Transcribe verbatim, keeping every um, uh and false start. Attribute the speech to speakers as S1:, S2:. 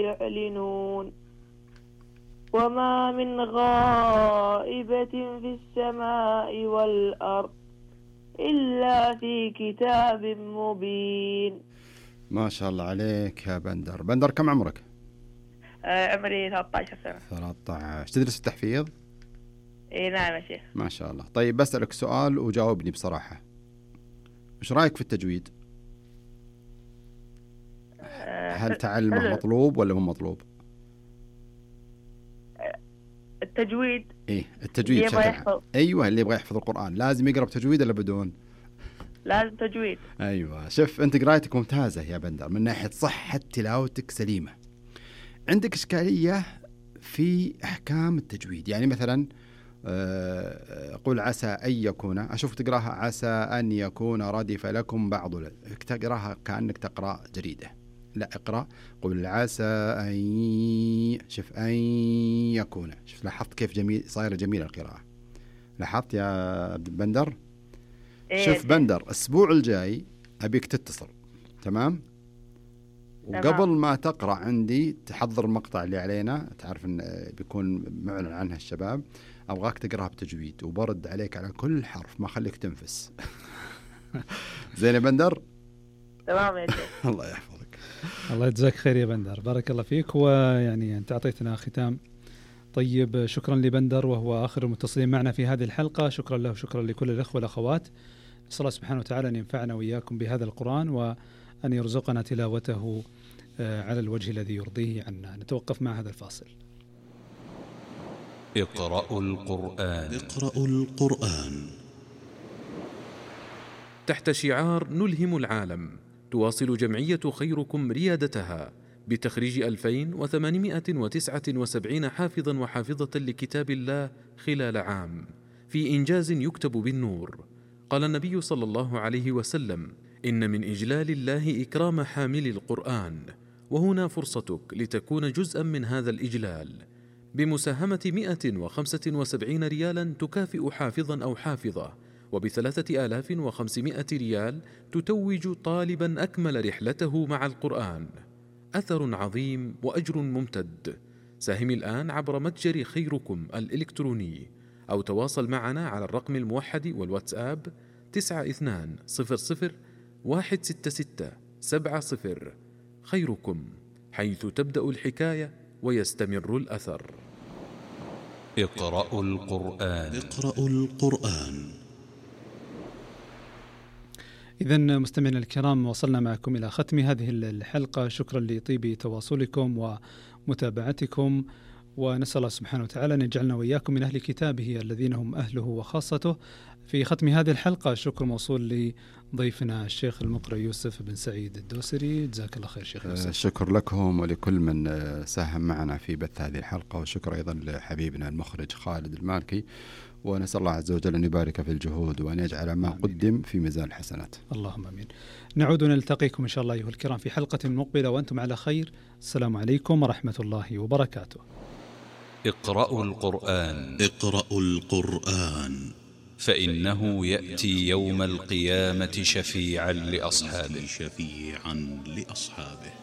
S1: يعلنون وما من غائبة في السماء والأرض إلا في كتاب مبين.
S2: ما شاء الله عليك يا بندر. بندر كم عمرك؟
S1: آه عمري ثلاثة عشر سنة.
S2: ثلاثة عشر. تدرس التحفيظ؟
S1: إيه نعم يا شيخ.
S2: ما شاء الله. طيب بسألك سؤال وجاوبني بصراحة، إيش رأيك في التجويد؟
S1: آه
S2: هل تعلمه
S1: حلو.
S2: مطلوب ولا مو مطلوب؟
S1: التجويد
S2: إيه التجويد
S1: اللي يبغى يحفظ.
S2: أيوة اللي يبغى يحفظ القرآن لازم يقرأ بتجويد ولا بدون؟
S1: لازم تجويد.
S2: أيوة. شوف أنت قرايتك ممتازة يا بندر من ناحية صحة تلاوتك سليمة. عندك إشكالية في أحكام التجويد، يعني مثلا قل عسى أن يكون، أشوف تقراها عسى أن يكون ردف لكم بعض، تقراها كأنك تقرأ جريدة. لا اقرأ قل عسى أن، شوف أن يكون. شوف لاحظت كيف جميل صايرة جميلة القراءة؟ لاحظت يا بندر؟
S1: إيه
S2: شوف بندر الأسبوع الجاي أبيك تتصل، تمام؟ وقبل ما تقرأ عندي تحضر المقطع اللي علينا، تعرف أن بيكون معلن عنها الشباب، أبغاك تقرأها بتجويد وبرد عليك على كل حرف، ما خليك تنفس. زين يا بندر؟
S1: تمام يا شيخ.
S2: الله يحفظك.
S3: الله يجزاك خير يا بندر، بارك الله فيك. ويعني أنت أعطيتنا ختام طيب. شكرا لبندر وهو آخر المتصلين معنا في هذه الحلقة. شكرا له، شكرا لكل الأخوة والأخوات. نسأل الله سبحانه وتعالى أن ينفعنا وإياكم بهذا القرآن وأن يرزقنا تلاوته على الوجه الذي يرضيه عنا. نتوقف مع هذا الفاصل.
S4: اقرأوا القرآن.
S5: اقرأوا القرآن.
S6: تحت شعار نلهم العالم، تواصل جمعية خيركم ريادتها بتخريج ألفين وثمانمائة وتسعة وسبعين حافظا وحافظة لكتاب الله خلال عام، في إنجاز يكتب بالنور. قال النبي صلى الله عليه وسلم: إن من إجلال الله إكرام حامل القرآن، وهنا فرصتك لتكون جزءا من هذا الإجلال بمساهمة مئة وخمسة وسبعين ريالا تكافئ حافظا أو حافظة، وبثلاثة آلاف وخمسمائة ريال تتوج طالبا أكمل رحلته مع القرآن. أثر عظيم وأجر ممتد. ساهم الآن عبر متجر خيركم الإلكتروني، أو تواصل معنا على الرقم الموحد والواتساب تسعة اثنان صفر صفر واحد ستة ستة سبعة صفر. خيركم، حيث تبدأ الحكاية ويستمر الأثر.
S4: اقرأوا القرآن.
S5: اقرأوا القرآن.
S3: إذن مستمعينا الكرام، وصلنا معكم إلى ختم هذه الحلقة. شكرا لطيب تواصلكم ومتابعتكم، ونسأل الله سبحانه وتعالى أن يجعلنا وإياكم من أهل كتابه الذين هم أهله وخاصته. في ختم هذه الحلقة شكر موصول لضيفنا الشيخ المقرئ يوسف بن سعيد الدوسري. جزاك الله خير شيخ يوسف.
S2: شكر لكم ولكل من ساهم معنا في بث هذه الحلقة، وشكر أيضا لحبيبنا المخرج خالد المالكي، ونسأل الله عز وجل أن يبارك في الجهود وأن يجعل ما قدم في ميزان الحسنات.
S3: اللهم آمين. نعود نلتقيكم إن شاء الله أيها الكرام في حلقة مقبلة وأنتم على خير. السلام عليكم ورحمة الله وبركاته.
S4: اقرأوا القرآن.
S5: اقرأوا القرآن،
S4: فإنه يأتي يوم القيامة شفيعا لأصحابه.
S5: شفيعا لأصحابه.